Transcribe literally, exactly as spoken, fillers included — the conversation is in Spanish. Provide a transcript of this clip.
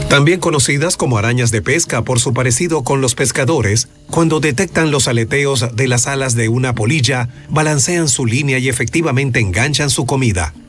También conocidas como arañas de pesca por su parecido con los pescadores, cuando detectan los aleteos de las alas de una polilla, balancean su línea y efectivamente enganchan su comida.